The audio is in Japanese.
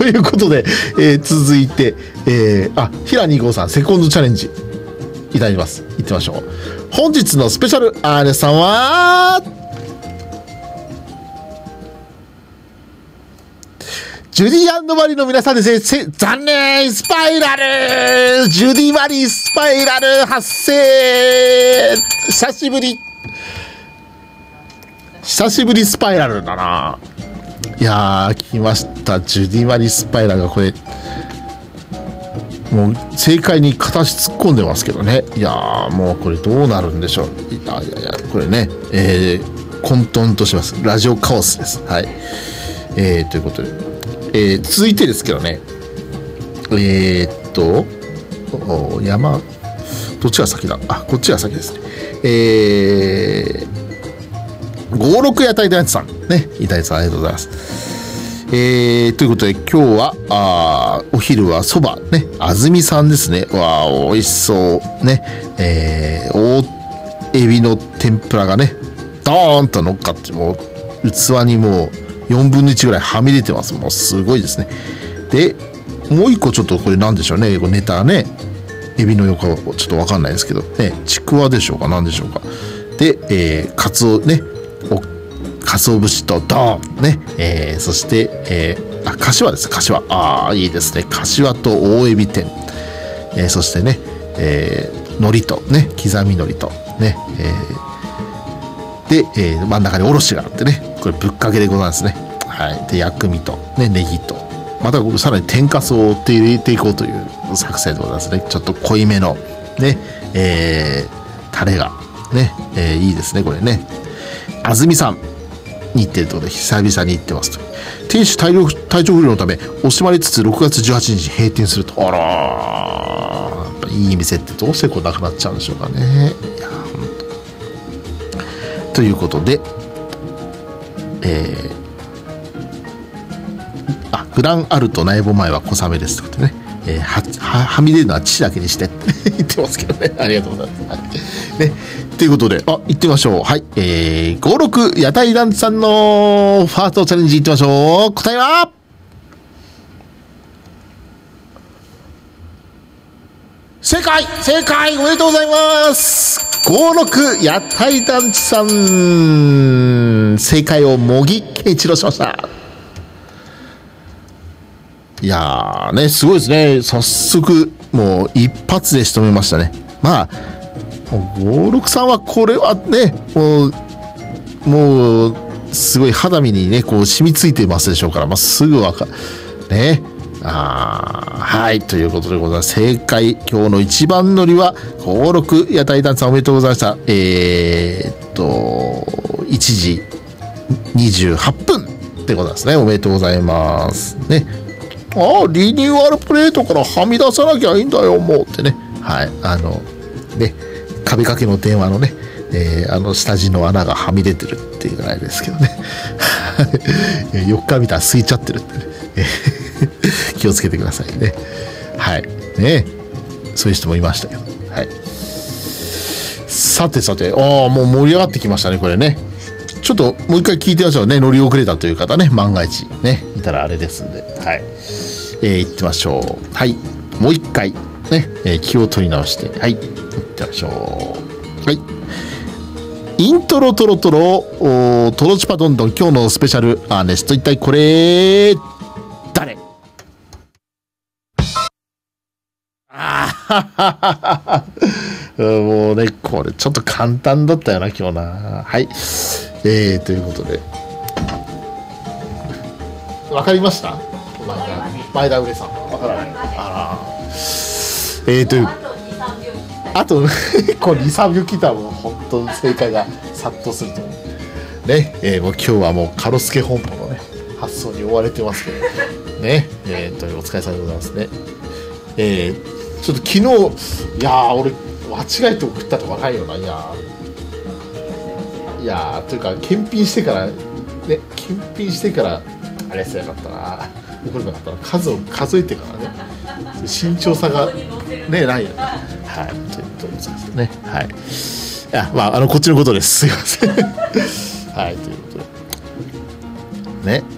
いうことで、続いて、平2号さんセコンドチャレンジいただきます。いってみましょう。本日のスペシャルアーネスさんはジュディ&マリの皆さんですね。残念、スパイラル、ジュディマリスパイラル発生。久しぶりスパイラルだな。いやー、来ました。ジュディマリスパイラルがこれもう正解に片足突っ込んでますけどね。いやー、もうこれどうなるんでしょう。いやこれね、混沌とします。ラジオカオスです。はい。ということで、続いてですけどね、山どっちが先だ。こっちが先ですね。56屋台団地さんね、いただいてありがとうございます。ということで今日はお昼はそばね、あずみさんですね。わあ、美味しそうね。大エビの天ぷらがねドーンと乗っかって、もう器にもう4分の1ぐらいはみ出てます。もうすごいですね。でもう一個ちょっとこれなんでしょうね、ネタね、エビの横ちょっとわかんないですけどね、ちくわでしょうか、なんでしょうか。で、かつおね、かつお節とドーンね、そして、かしわです。かしわ、いいですね。かしわと大エビ天、そしてね、海苔とね、刻み海苔とね、で、真ん中におろしがあってね、これぶっかけでございますね。はい。で、薬味とね、ネギと、またさらに天かすを入れていこうという作戦でございますね。ちょっと濃いめのね、タレがね、いいですね、これね。あずみさんに行ってるところで久々に行ってますと。店主体調不良のため惜しまれつつ6月18日に閉店すると。あらー、やっぱいい店ってどうしてこうなくなっちゃうんでしょうかね。いやということで、グランアルト苗穂前は小雨ですってことね。はみ出るのは父だけにしてって言ってますけどね。ありがとうございます。はい、ね。ということで、行ってみましょう。はい。56屋台団地さんのファーストチャレンジ行ってみましょう。答えは正解おめでとうございます。56屋台団地さん、正解を茂木健一郎しました。いやーね、すごいですね。早速もう一発で仕留めましたね。まあ56さんはこれはね、もうすごい肌身にねこう染みついてますでしょうから、すぐわかるね。はい、ということでございます。正解、今日の一番乗りは56屋台団地さんおめでとうございました。1時28分でございますね。おめでとうございますね。リニューアルプレートからはみ出さなきゃいいんだよもうってね。はい、ね、壁掛けの電話のね、下地の穴がはみ出てるっていうぐらいですけどね。4日見たら空いちゃってるってね。気をつけてくださいね。はいね、そういう人もいましたけど。はい。さて、もう盛り上がってきましたねこれね。ちょっともう一回聞いてみましょうね。乗り遅れたという方ね、万が一ねいたらあれですんで、はい。行ってみましょう。はい、もう一回ね、気を取り直して、はい、行ってみましょう。はい。イントロトロトロトロチパどんどん、今日のスペシャルアーネスト、一体これ誰？もうね、これちょっと簡単だったよな今日な。はい。ということで、わかりました？前田上さんわからない。あとこれ 2,3 秒来たらもう本当に正解が殺到すると思うね。もう今日はもうカロスケ本舗のね発想に追われてますけどね。というお疲れ様でございますね。ちょっと昨日、いやー俺間違えて送ったと若いよな。いやというか検品してからあれやなかったな、怒れなかったな、数を数えてからね、慎重さがねないよね。はい、ということですね。はい。こっちのことです。すいません。はい、ということでね。